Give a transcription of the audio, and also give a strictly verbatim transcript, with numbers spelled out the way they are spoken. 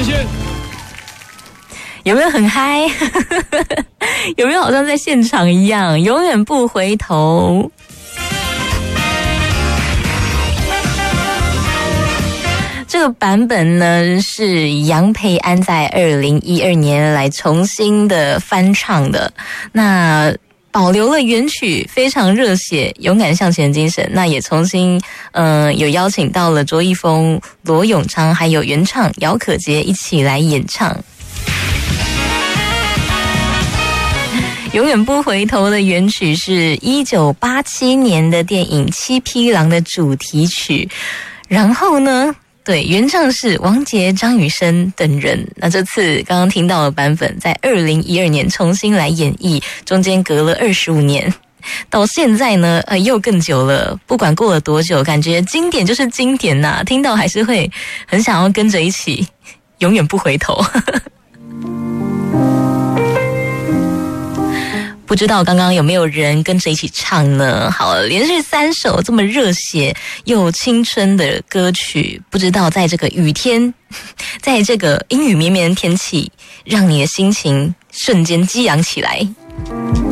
谢谢。 有没有很嗨？有没有好像在现场一样，永远不回头？这个版本呢是杨培安在二零一二年来重新的翻唱的，那保留了原曲非常热血勇敢向前的精神，那也重新嗯、呃、有邀请到了卓一峰、罗永昌还有原唱姚可杰一起来演唱。永远不回头的原曲是一九八七年的电影《七匹狼》的主题曲，然后呢，对，原唱是王杰、张雨生等人。那这次刚刚听到的版本，在二零一二年重新来演绎，中间隔了二十五年，到现在呢，呃，又更久了。不管过了多久，感觉经典就是经典呐、啊，听到还是会很想要跟着一起，永远不回头。不知道刚刚有没有人跟着一起唱呢？好，连续三首这么热血又青春的歌曲，不知道在这个雨天，在这个阴雨绵绵的天气，让你的心情瞬间激昂起来。